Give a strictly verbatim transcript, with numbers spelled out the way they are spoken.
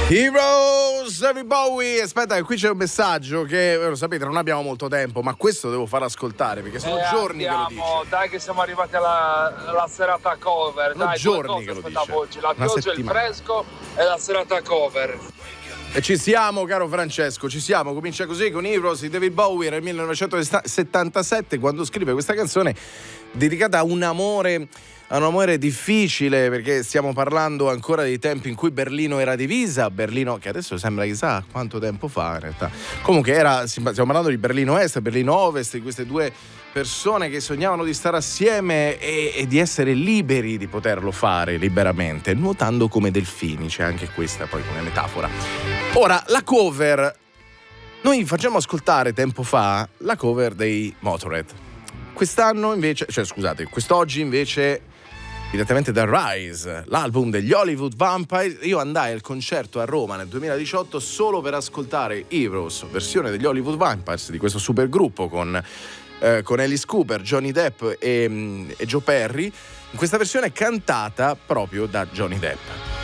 Heroes, David Bowie. Aspetta, qui c'è un messaggio che, lo sapete, non abbiamo molto tempo, ma questo devo far ascoltare perché sono eh, giorni andiamo, che lo dice. Dai che siamo arrivati alla, alla serata cover. Sono dai, giorni che lo dice. Oggi. La Una pioggia, settimana. il fresco e la serata cover. E ci siamo, caro Francesco, ci siamo. Comincia così con Heroes di David Bowie nel millenovecentosettantasette, quando scrive questa canzone dedicata a un amore a un amore difficile, perché stiamo parlando ancora dei tempi in cui Berlino era divisa, Berlino che adesso sembra chissà quanto tempo fa in realtà. Comunque era, stiamo parlando di Berlino Est e Berlino Ovest, di queste due persone che sognavano di stare assieme e, e di essere liberi di poterlo fare liberamente, nuotando come delfini. C'è anche questa poi come metafora. Ora, la cover, noi facciamo ascoltare tempo fa la cover dei Motorhead. Quest'anno invece, cioè scusate, quest'oggi invece direttamente da Rise, l'album degli Hollywood Vampires. Io andai al concerto a Roma nel duemiladiciotto solo per ascoltare Heroes, versione degli Hollywood Vampires, di questo supergruppo con, eh, con Alice Cooper, Johnny Depp e, e Joe Perry, in questa versione cantata proprio da Johnny Depp.